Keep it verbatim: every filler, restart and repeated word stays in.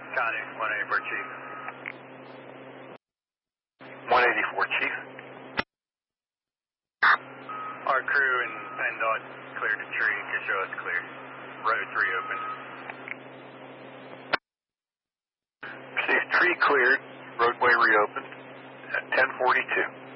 Copy, one eighty-four, Chief. one eighty-four, Chief. Our crew and PennDOT cleared the tree. Could show us clear. Road's reopened. Received tree cleared. Roadway reopened at ten forty-two.